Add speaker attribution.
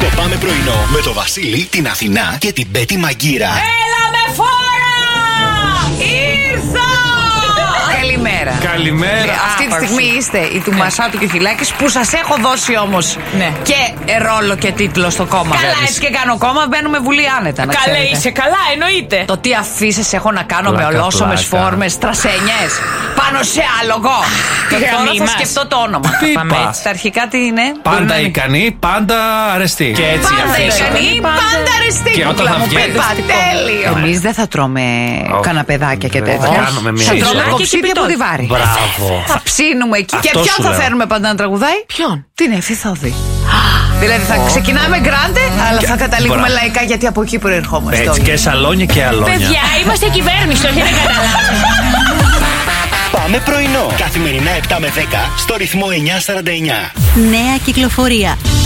Speaker 1: Στο Πάμε πρωινό με το Βασίλη, την Αθηνά και την Πέτη Μαγκύρα.
Speaker 2: Έλα με φόρα! Ήρθα! Καλημέρα.
Speaker 3: Καλημέρα.
Speaker 2: Αυτή τη στιγμή είστε η του Μασάτου και ο Χιλάκης, που σας έχω δώσει όμως και ρόλο και τίτλο στο κόμμα. Καλά, έτσι και κάνω κόμμα, μπαίνουμε Βουλή άνετα.
Speaker 4: Καλά, είσαι καλά, εννοείται.
Speaker 2: Το τι αφήσεις έχω να κάνω με ολόσωμες φόρμες, τρασένιες, πάνω σε άλογο. Τώρα θα σκεφτώ το όνομα.
Speaker 3: Πίπα.
Speaker 2: Στα αρχικά τι είναι?
Speaker 3: Πάντα ικανή, πάντα αρεστή. Και έτσι
Speaker 2: Πάντα ικανή, πάντα αρεστή.
Speaker 3: Και όταν θα βγαίνει.
Speaker 2: Τέλειο. Εμείς δεν θα τρώμε καναπεδάκια και τέτοια. Θα τρώμε κοψίδια από τη Βάρη.
Speaker 3: Μπράβο.
Speaker 2: Θα ψήνουμε εκεί. Και ποιον θα φέρουμε πάντα να τραγουδάει?
Speaker 4: Ποιον?
Speaker 2: Την Εφη Θοδή. Δηλαδή θα ξεκινάμε γκράντε, αλλά θα καταλήγουμε λαϊκά, γιατί από εκεί προερχόμαστε.
Speaker 3: Έτσι και σαλόνια και αλόνια.
Speaker 4: Παιδιά, είμαστε κυβέρνηση, το έχετε καταλάβει.
Speaker 1: Πάμε πρωινό. Καθημερινά 7 με 10 στο ρυθμό 949.
Speaker 5: Νέα κυκλοφορία.